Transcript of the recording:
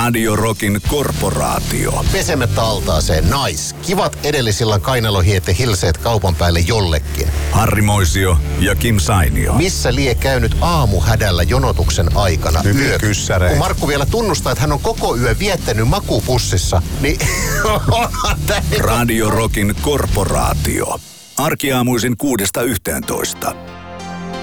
Radio Rockin korporaatio. Pesemättä altaaseen nice. Kivat edellisillan kainalohiette hilseet kaupan päälle jollekin. Harri Moisio ja Kim Sainio. Missä lie käynyt aamuhädällä jonotuksen aikana? Hyviä kyssäreitä. Kun Markku vielä tunnustaa, että hän on koko yö viettänyt makupussissa, niin Radio Rockin korporaatio. Arkiaamuisin 6–11.